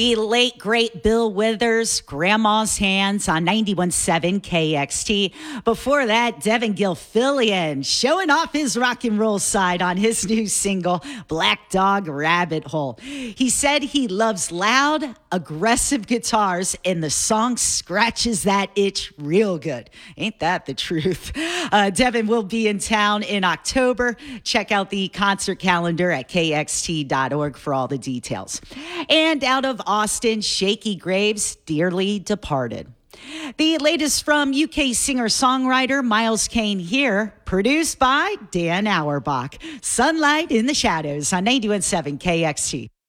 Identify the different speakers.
Speaker 1: The late, great Bill Withers, Grandma's Hands on 91.7 KXT. Before that, Devin Gilfillian showing off his rock and roll side on his new single, Black Dog Rabbit Hole. He said he loves loud, aggressive guitars, and the song scratches that itch real good. Ain't that the truth? Devin will be in town in October. Check out the concert calendar at kxt.org for all the details. And out of Austin, Shaky Graves, Dearly Departed. The latest from UK singer-songwriter Miles Kane here, produced by Dan Auerbach. Sunlight in the Shadows on 91.7 KXT.